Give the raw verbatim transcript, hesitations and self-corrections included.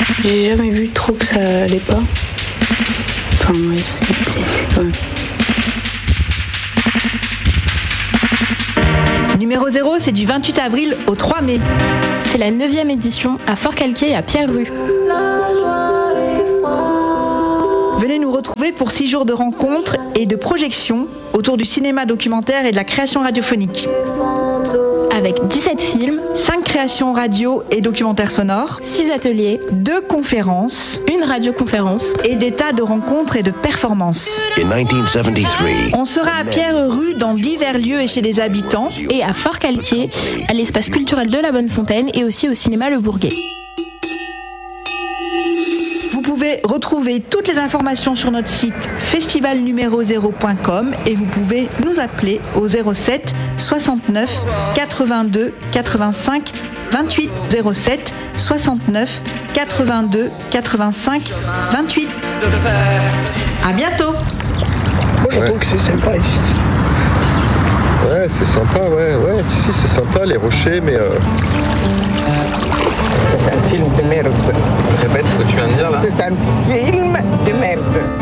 J'ai jamais vu trop que ça allait pas. Enfin, ouais, c'est, c'est, c'est quand même... Numéro zéro, c'est du vingt-huit avril au trois mai. C'est la neuvième édition à Fort-Calquier et à Pierre-Rue. Venez nous retrouver pour six jours de rencontres et de projections autour du cinéma documentaire et de la création radiophonique. Avec dix-sept films, cinq créations radio et documentaires sonores, six ateliers, deux conférences, une radioconférence et des tas de rencontres et de performances. On sera à Pierre-Rue dans divers lieux et chez des habitants. Et à Fort-Calquier, à l'espace culturel de la Bonne Fontaine et aussi au cinéma Le Bourguet. Vous pouvez retrouver toutes les informations sur notre site festival numéro zéro point com et vous pouvez nous appeler au zéro sept soixante-neuf quatre-vingt-deux quatre-vingt-cinq vingt-huit zéro sept soixante-neuf quatre-vingt-deux quatre-vingt-cinq vingt-huit. À bientôt. Moi je ouais. trouve que c'est sympa ici. Ouais, c'est sympa, ouais, ouais, si, si, c'est sympa les rochers, mais euh... c'est un film de merde. Répète ce que tu viens de dire là. C'est un film de merde.